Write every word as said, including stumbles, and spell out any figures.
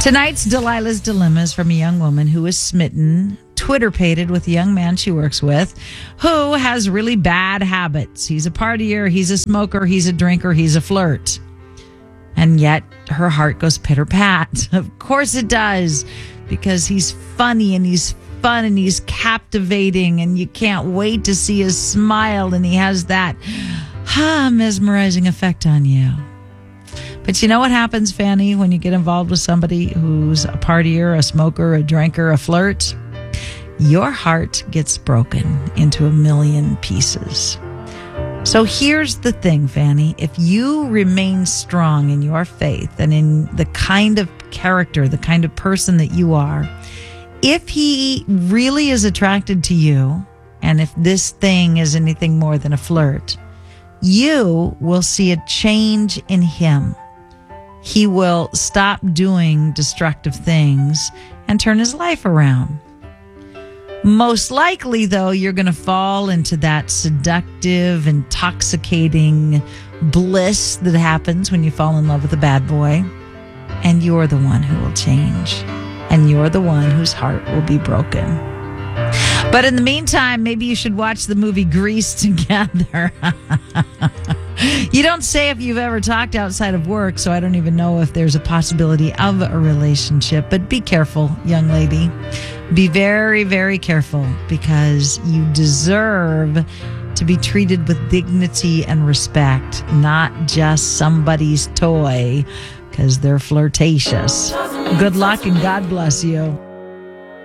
Tonight's Delilah's Dilemma is from a young woman who is smitten, Twitter-pated with a young man she works with who has really bad habits. He's a partier, he's a smoker, he's a drinker, he's a flirt. And yet her heart goes pitter-pat. Of course it does, because he's funny and he's fun and he's captivating and you can't wait to see his smile, and he has that ah, mesmerizing effect on you. But you know what happens, Fanny, when you get involved with somebody who's a partier, a smoker, a drinker, a flirt? Your heart gets broken into a million pieces. So here's the thing, Fanny. If you remain strong in your faith and in the kind of character, the kind of person that you are, if he really is attracted to you, and if this thing is anything more than a flirt, you will see a change in him. He will stop doing destructive things and turn his life around. Most likely, though, you're going to fall into that seductive, intoxicating bliss that happens when you fall in love with a bad boy. And you're the one who will change. And you're the one whose heart will be broken. But in the meantime, maybe you should watch the movie Grease together. You don't say if you've ever talked outside of work, so I don't even know if there's a possibility of a relationship. But be careful, young lady. Be very, very careful, because you deserve to be treated with dignity and respect, not just somebody's toy because they're flirtatious. Good luck and God bless you.